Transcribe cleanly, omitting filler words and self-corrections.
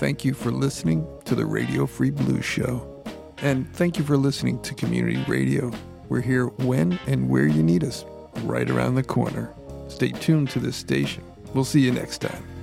thank you for listening to the Radio Free Blues Show. And thank you for listening to Community Radio. We're here when and where you need us, right around the corner. Stay tuned to this station. We'll see you next time.